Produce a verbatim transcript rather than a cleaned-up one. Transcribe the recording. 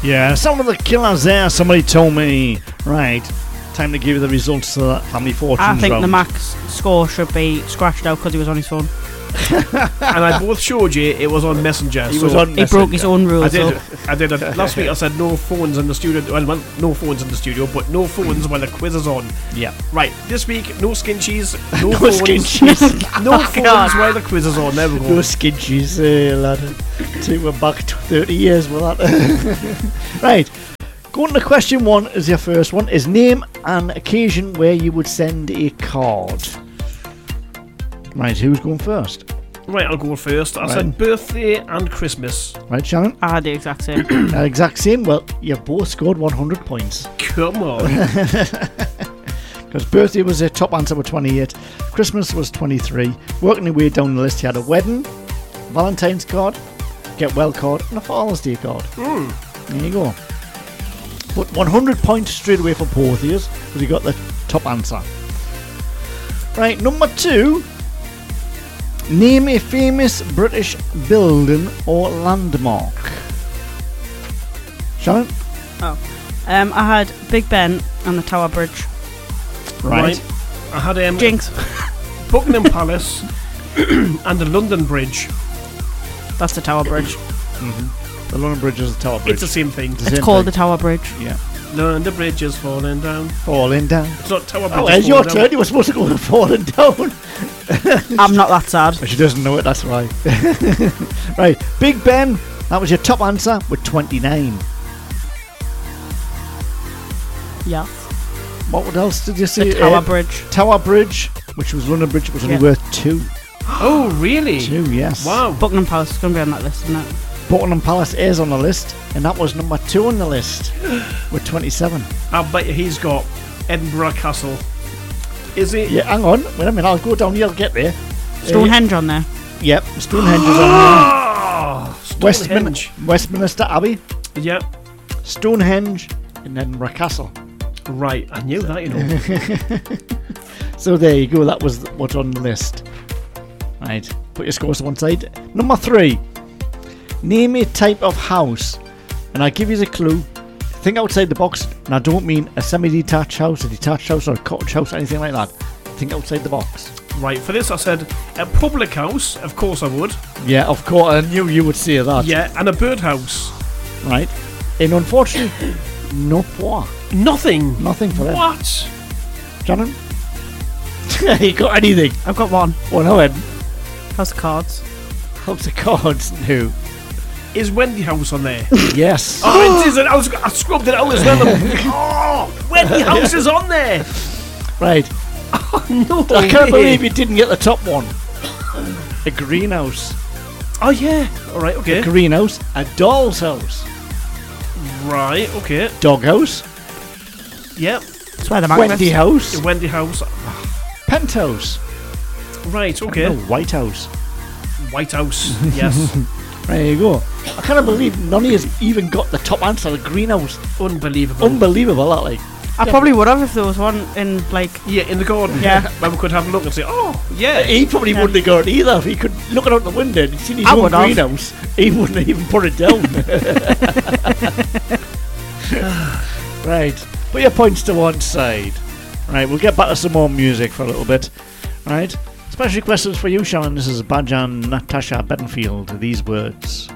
Yeah, some of the killers there, somebody told me. Right, time to give you the results of that Family Fortunes I think round. the max score should be scratched out because he was on his phone. And I both showed you it was on Messenger. He so was on He Messenger. broke his own rules. I did. So. I did. Uh, last week I said no phones in the studio. Well, well, no phones in the studio, but no phones while the quiz is on. Yeah. Right. This week, no skin cheese, no, No phones, skin cheese. no Oh, phones God. while the quiz is on. There we go. No skin cheese, uh, lad. Take we're back to thirty years with that. Right. Going to question one is your first one. Is name an occasion where you would send a card. Right, who's going first? Right, I'll go first. I Right. said birthday and Christmas. Right, Shannon? I had the exact same. Uh, exact same. Well, you both scored one hundred points. Come on. Because birthday was a top answer with twenty-eight. Christmas was twenty-three. Working your way down the list, you had a wedding, Valentine's card, get well card, and a Father's Day card. Mm. There you go. But one hundred points straight away for both of you because you got the top answer. Right, number two. Name a famous British building or landmark. Shannon? Oh. Um, I had Big Ben and the Tower Bridge. Right. I had um, Jinx. Buckingham Palace and the London Bridge. That's the Tower Bridge. The London Bridge is the Tower Bridge. It's the same thing. The It's same called thing. the Tower Bridge. Yeah. London Bridge is falling down. Falling down. It's not Tower Bridge. Oh, is it's your falling turn. down. You were supposed to go and falling down. I'm not that sad. She doesn't know it, that's right. Right. Big Ben, that was your top answer with twenty-nine. Yeah. What else did you say? The Tower Uh, Bridge. Tower Bridge, which was London Bridge, was only Yeah. worth two. Oh, really? Two, yes. Wow. Buckingham Palace is going to be on that list, isn't it? Buckingham Palace is on the list, and that was number two on the list with twenty-seven. I bet you he's got Edinburgh Castle. Is he? Yeah, hang on. Wait a minute, I'll go down here, I'll get there. Stonehenge on there. Yep, Stonehenge is on Oh, there. Westmin- Stonehenge. Westminster Abbey, Yeah. Stonehenge, and Edinburgh Castle. Right. I knew that, you know. So there you go, that was what's on the list. Right, put your scores to one side. Number three. Name a type of house. And I give you the clue. Think outside the box, and I don't mean a semi-detached house, a detached house, or a cottage house, anything like that. Think outside the box. Right. For this, I said a public house. Of course, I would. Yeah, of course, I knew you would say that. Yeah, and a birdhouse. Right. And unfortunately, no point. Nothing. Nothing for them. What? Shannon? You got anything? I've got one. Oh no, Ed. House of Cards. House of Cards. No. Is Wendy House on there? Yes. Oh, it is. I, was, I scrubbed it out as well. Oh, Wendy House is on there. Right. No I can't way. believe you didn't get the top one. A greenhouse. Oh yeah. All right. Okay. A greenhouse. A doll's house. Right. Okay. Doghouse. Yep. That's where the Wendy House. Wendy House. Penthouse. Right. Okay. No, White House. White House. Yes. There you go. I can't believe none of you has even got the top answer. The greenhouse. Unbelievable. Unbelievable, that like. I probably would have if there was one in, like... Yeah, in the garden. Yeah. Where we could have a look and say, oh, yeah. He probably Yeah. wouldn't have got it either. If he could look out the window and see his I own would have. greenhouse, he wouldn't even put it down. Right. Put your points to one side. Right, we'll get back to some more music for a little bit. Right. Special questions for you, Sharon. This is Bajan Natasha Bedingfield. These words.